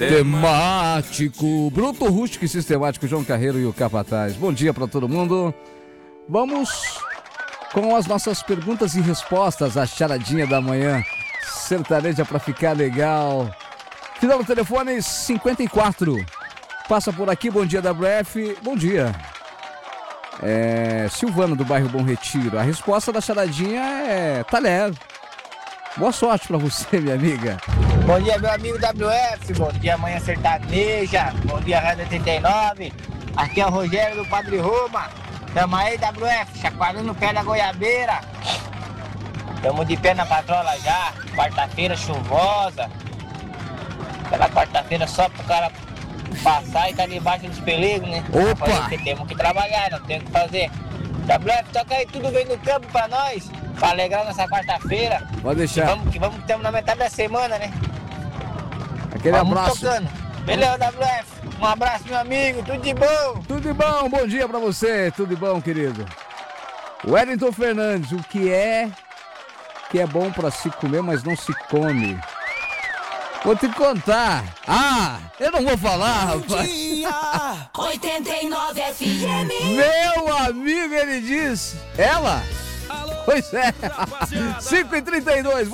Temático, bruto, rústico e sistemático, João Carreiro e o Capataz. Bom dia pra todo mundo. Vamos com as nossas perguntas e respostas, a charadinha da manhã sertaneja pra ficar legal. Final do telefone 54. Passa por aqui, bom dia WF. Bom dia. Silvano do bairro Bom Retiro. A resposta da charadinha é talher. Boa sorte pra você, minha amiga. Bom dia, meu amigo WF. Bom dia, manhã sertaneja. Bom dia, Rádio 89. Aqui é o Rogério do Padre Roma. Tamo aí, WF, chacoalhando o pé da goiabeira. Tamo de pé na patrola já. Quarta-feira chuvosa. Aquela quarta-feira só pro cara passar e tá debaixo dos peligros, né? Opa! Temos que trabalhar, não tem o que fazer. WF, toca aí tudo bem no campo pra nós. Pra alegrar nessa quarta-feira. Pode deixar. Que vamos que estamos na metade da semana, né? Aquele vamos abraço. Tocando. Beleza, WF? Um abraço, meu amigo. Tudo de bom. Tudo de bom, bom dia pra você. Tudo de bom, querido. Wellington Fernandes, o que é bom pra se comer, mas não se come? Vou te contar. Eu não vou falar, rapaz. Dia 89 FM. Meu amigo, ele diz. Ela? Pois é. 5h32.